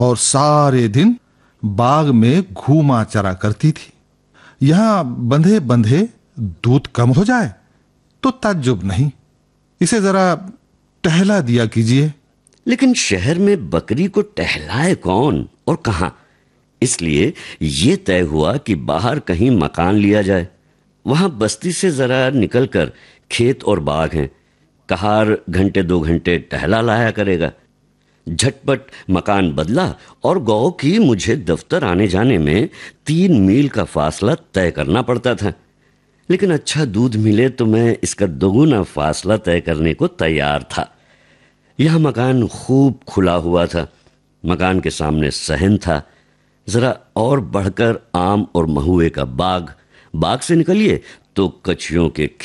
और सारे दिन बाग में घूमा चरा करती थी। यहां बंधे बंधे दूध कम हो जाए तो ताज्जुब नहीं, इसे जरा टहला दिया कीजिए। लेकिन शहर में बकरी को टहलाए कौन और कहां? इसलिए ये तय हुआ कि बाहर कहीं मकान लिया जाए। वहां बस्ती से जरा निकलकर खेत और बाग हैं। कहार घंटे 2 घंटे टहला लाया करेगा। झटपट मकान बदला और गौ की मुझे दफ्तर आने जाने में 3 मील का फासला तय करना पड़ता था। लेकिन अच्छा दूध मिले तो मैं इसका दोगुना फासला तय करने को तैयार था। यह मकान खूब खुला हुआ था। मकान के सामने सहन था। जरा और बढ़कर आम और महुए का बाग। बाग से निकलिए तो कछुओं के